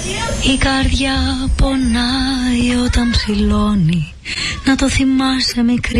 Η καρδιά πονάει όταν ψηλώνει, να το θυμάσαι μικρή.